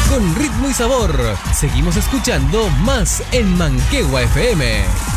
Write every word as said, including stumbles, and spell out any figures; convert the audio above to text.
con ritmo y sabor. Seguimos escuchando más en Manquehue F M.